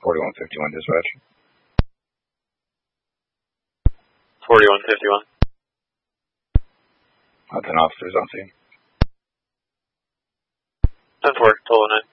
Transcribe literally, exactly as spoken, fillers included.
forty-one fifty-one dispatch. forty-one fifty-one. Uh, ten officers on scene. ten four, total nine.